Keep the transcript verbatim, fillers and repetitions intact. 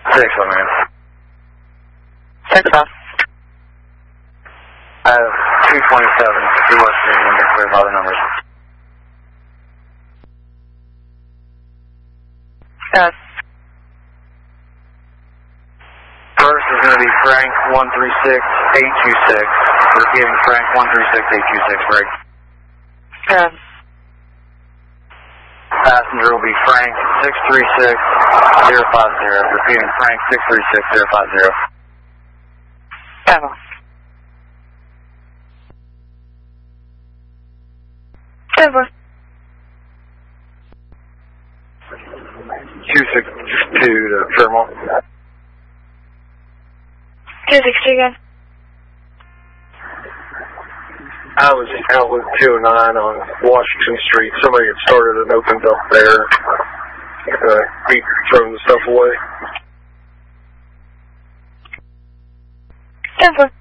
Six, my man. Six off. I have two twenty-seven, two West Virginia, to clear by the numbers. Yes. First is going to be Frank one three six eight two six. Repeating Frank one three six eight two six, break. Yes. Passenger will be Frank six three six zero five zero. Repeating Frank six three six zero five zero. Echo. Denver. two six two to Thermal. two sixty again. I was out with two oh nine on Washington Street. Somebody had started and opened up there. Uh, he thrown the stuff away. Denver.